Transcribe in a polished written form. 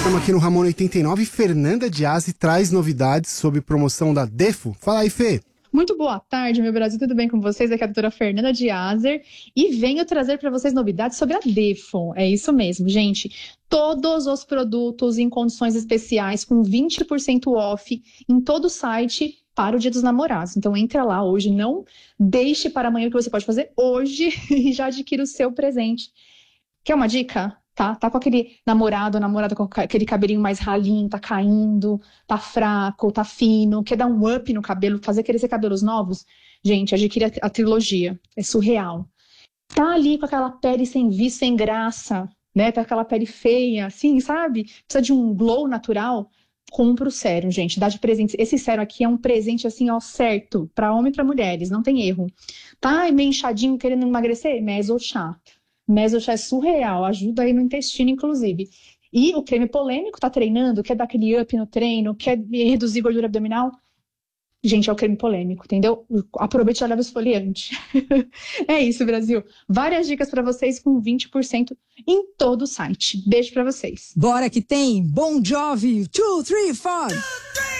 Estamos aqui no Ramon 89 e Fernanda Dias traz novidades sobre promoção da Defo. Fala aí, Fê. Muito boa tarde, meu Brasil, tudo bem com vocês? Aqui é a doutora Fernanda Diaser e venho trazer para vocês novidades sobre a Defo. É isso mesmo, gente. Todos os produtos em condições especiais com 20% off em todo o site para o Dia dos Namorados. Então entra lá hoje, não deixe para amanhã o que você pode fazer hoje e já adquira o seu presente. Quer uma dica? Tá com aquele namorado ou namorada com aquele cabelinho mais ralinho, tá caindo, tá fraco, tá fino, quer dar um up no cabelo, fazer crescer cabelos novos? Gente, adquire a trilogia, é surreal. Tá ali com aquela pele sem vício, sem graça, né? Tá com aquela pele feia, assim, sabe? Precisa de um glow natural? Compra o sérum, gente, dá de presente. Esse sérum aqui é um presente, assim, ó, certo, para homem e para mulheres, não tem erro. Tá meio inchadinho, querendo emagrecer? Mesochá. Mesochá é surreal, ajuda aí no intestino, inclusive. E o creme polêmico, tá treinando, quer dar aquele up no treino, quer reduzir gordura abdominal? Gente, é o creme polêmico, entendeu? Aproveite e já leva o esfoliante. É isso, Brasil. Várias dicas para vocês com 20% em todo o site. Beijo para vocês. Bora que tem Bon Jovi, 2, 3, 4.